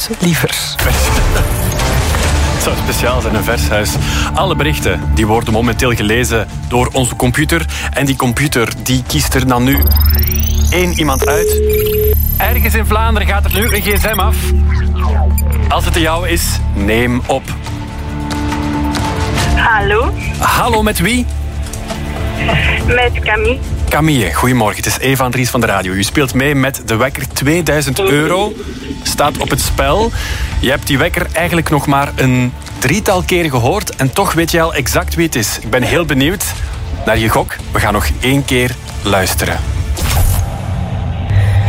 vershuis, liever. Het zou speciaal zijn, een vershuis. Alle berichten die worden momenteel gelezen door onze computer. En die computer die kiest er dan nu 1 iemand uit. Ergens in Vlaanderen gaat er nu een gsm af. Als het de jouwe is, neem op. Hallo, Hallo, met wie? met Camille. Camille, goedemorgen. Het is Eva Andries van de radio. U speelt mee met de wekker. €2000 staat op het spel. Je hebt die wekker eigenlijk nog maar een 3-tal keren gehoord en toch weet je al exact wie het is. Ik ben heel benieuwd naar je gok. We gaan nog 1 keer luisteren.